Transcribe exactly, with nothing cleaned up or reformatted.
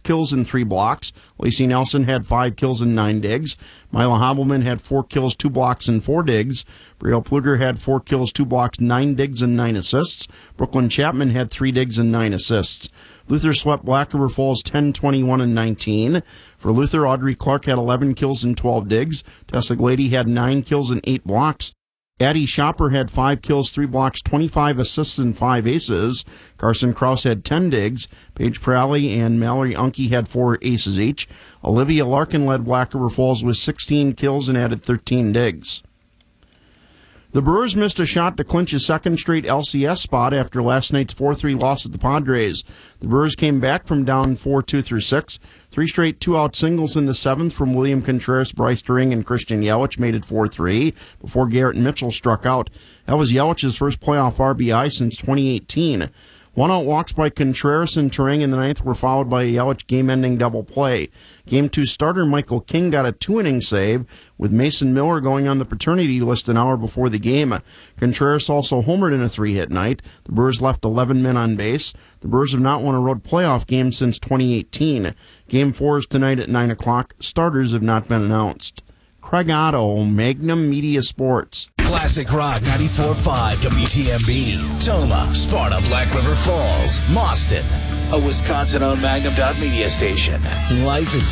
kills and three blocks. Lacey Nelson had five kills and nine digs. Mila Hobbleman had four kills, two blocks, and four digs. Brielle Pluger had four kills, two blocks, nine digs, and nine assists. Brooklyn Chapman had three digs and nine assists. Luther swept Black River Falls ten, twenty-one, and nineteen. For Luther, Audrey Clark had eleven kills and twelve digs. Tessa Glady had nine kills and eight blocks. Addie Shopper had five kills, three blocks, twenty-five assists, and five aces. Carson Krause had ten digs. Paige Pralley and Mallory Unke had four aces each. Olivia Larkin led Black River Falls with sixteen kills and added thirteen digs. The Brewers missed a shot to clinch a second straight L C S spot after last night's four three loss at the Padres. The Brewers came back from down four two through six. Three straight two-out singles in the seventh from William Contreras, Bryce Doring, and Christian Yelich made it four three before Garrett Mitchell struck out. That was Yelich's first playoff R B I since twenty eighteen. One-out walks by Contreras and Turang in the ninth were followed by a Yelich game-ending double play. Game two starter Michael King got a two-inning save, with Mason Miller going on the paternity list an hour before the game. Contreras also homered in a three-hit night. The Brewers left eleven men on base. The Brewers have not won a road playoff game since twenty eighteen. Game four is tonight at nine o'clock. Starters have not been announced. Craig Otto, Magnum Media Sports. Classic Rock ninety-four point five W T M B. Toma, Sparta, Black River Falls, Mauston. A Wisconsin-owned Magnum dot media station. Life is